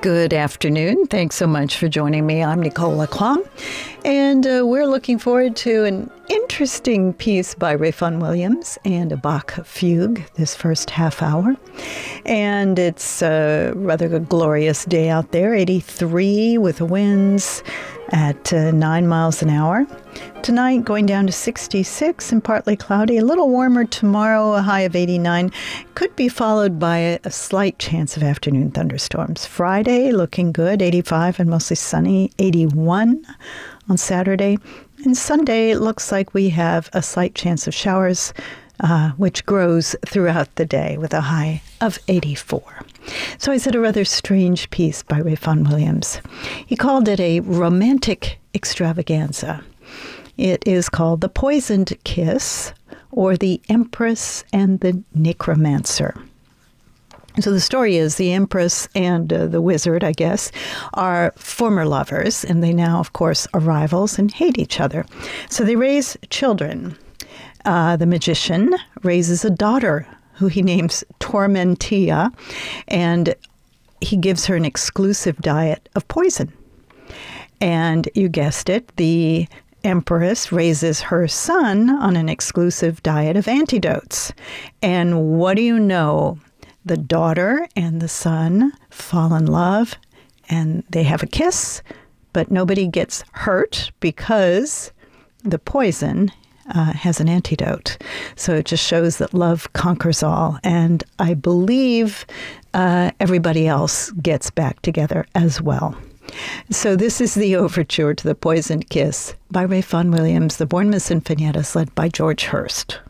Good afternoon. Thanks so much for joining me. I'm Nicola Klum, and we're looking forward to an interesting piece by Rayfun Williams and a Bach fugue this first half hour. And it's a rather glorious day out there, 83 with winds at 9 miles an hour. Tonight going down to 66 and partly cloudy, a little warmer tomorrow, a high of 89. Could be followed by a slight chance of afternoon thunderstorms. Friday looking good, 85 and mostly sunny, 81 on Saturday. And Sunday it looks like we have a slight chance of showers, which grows throughout the day with a high of 84. So I said a rather strange piece by Rayfun Williams. He called it a romantic extravaganza. It is called The Poisoned Kiss, or The Empress and the Necromancer. So the story is the Empress and the wizard, I guess, are former lovers, and they now, of course, are rivals and hate each other. So they raise children. The magician raises a daughter who he names Tormentia, and he gives her an exclusive diet of poison. And you guessed it, the Empress raises her son on an exclusive diet of antidotes. And what do you know? The daughter and the son fall in love, and they have a kiss, but nobody gets hurt because the poison has an antidote. So it just shows that love conquers all. And I believe everybody else gets back together as well. So this is the overture to The Poisoned Kiss by Rayfun Williams, the Bournemouth Sinfoniettes led by George Hurst.